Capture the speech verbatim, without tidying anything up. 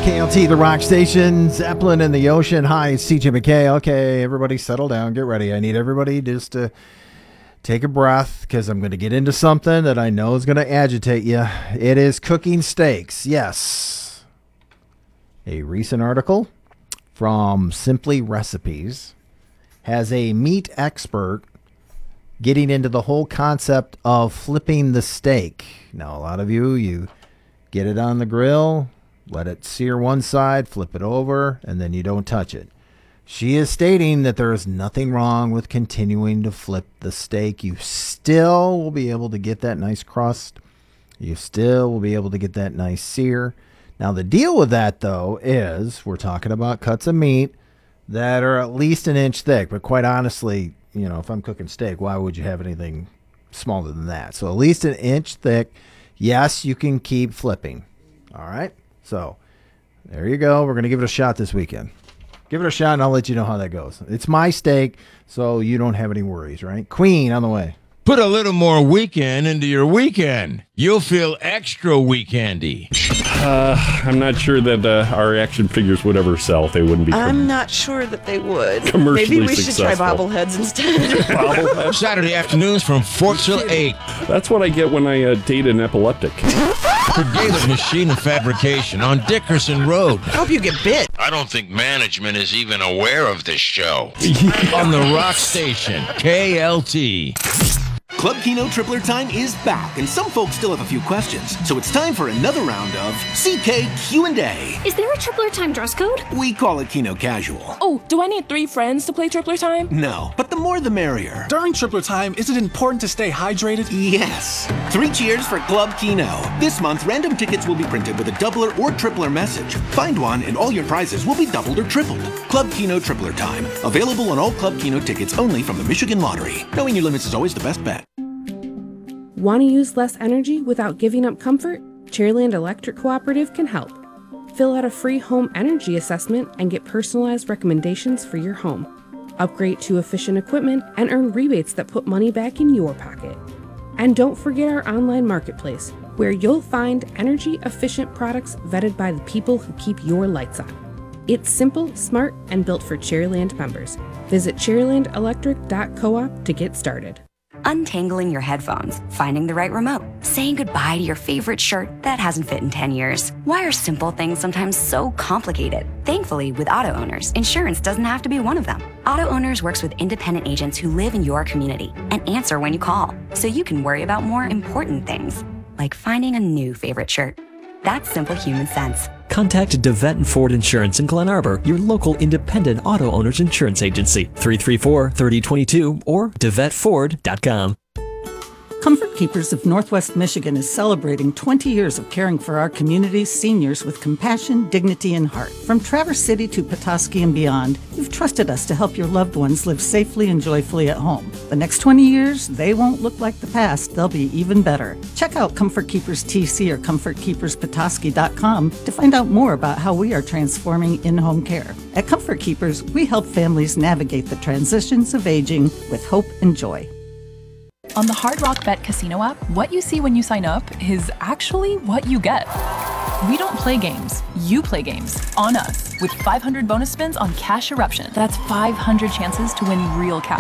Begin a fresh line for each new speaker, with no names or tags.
K L T, the rock station, Zeppelin in the ocean. Hi, it's C J McKay. Okay, everybody settle down. Get ready. I need everybody just to take a breath because I'm going to get into something that I know is going to agitate you. It is cooking steaks. Yes. A recent article from Simply Recipes has a meat expert getting into the whole concept of flipping the steak. Now, a lot of you, you get it on the grill, let it sear one side, flip it over, and then you don't touch it. She is stating that there is nothing wrong with continuing to flip the steak. You still will be able to get that nice crust. You still will be able to get that nice sear. Now, the deal with that, though, is we're talking about cuts of meat that are at least an inch thick. But quite honestly, you know, if I'm cooking steak, why would you have anything smaller than that? So at least an inch thick. Yes, you can keep flipping. All right. So there you go. We're going to give it a shot this weekend. Give it a shot, and I'll let you know how that goes. It's my steak, so you don't have any worries, right? Queen on the way.
Put a little more weekend into your weekend. You'll feel extra weekendy.
Uh, I'm not sure that uh, our action figures would ever sell if they wouldn't be. Com-
I'm not sure that they would.
Commercially
Maybe we
successful.
should try bobbleheads instead.
Bobblehead?
Saturday afternoons from four till eight.
That's what I get when I uh, date an epileptic.
For Gaylord Machine and Fabrication on Dickerson Road.
I hope you get bit.
I don't think management is even aware of this show.
On the Rock Station, K L T.
Club Kino Tripler Time is back, and some folks still have a few questions. So it's time for another round of C K Q and A.
Is there a Tripler Time dress code?
We call it Kino Casual.
Oh, do I need three friends to play Tripler Time?
No, but the more the merrier.
During Tripler Time, is it important to stay hydrated?
Yes. Three cheers for Club Kino. This month, random tickets will be printed with a doubler or tripler message. Find one, and all your prizes will be doubled or tripled. Club Kino Tripler Time. Available on all Club Kino tickets only from the Michigan Lottery. Knowing your limits is always the best bet.
Want to use less energy without giving up comfort? Chairland Electric Cooperative can help. Fill out a free home energy assessment and get personalized recommendations for your home. Upgrade to efficient equipment and earn rebates that put money back in your pocket. And don't forget our online marketplace, where you'll find energy-efficient products vetted by the people who keep your lights on. It's simple, smart, and built for Chairland members. Visit chairland electric dot coop to get started.
Untangling your headphones, finding the right remote, saying goodbye to your favorite shirt that hasn't fit in ten years. Why are simple things sometimes so complicated? Thankfully, with Auto Owners, insurance doesn't have to be one of them. Auto Owners works with independent agents who live in your community and answer when you call, so you can worry about more important things, like finding a new favorite shirt. That's simple human sense.
Contact DeVette and Ford Insurance in Glen Arbor, your local independent auto owners insurance agency, three three four, three oh two two or devet ford dot com.
Comfort Keepers of Northwest Michigan is celebrating twenty years of caring for our community's seniors with compassion, dignity, and heart. From Traverse City to Petoskey and beyond, you've trusted us to help your loved ones live safely and joyfully at home. The next twenty years, they won't look like the past. They'll be even better. Check out Comfort Keepers T C or comfort keepers petoskey dot com to find out more about how we are transforming in-home care. At Comfort Keepers, we help families navigate the transitions of aging with hope and joy.
On the Hard Rock Bet Casino app, what you see when you sign up is actually what you get. We don't play games. You play games on us with five hundred bonus spins on Cash Eruption. That's five hundred chances to win real cash.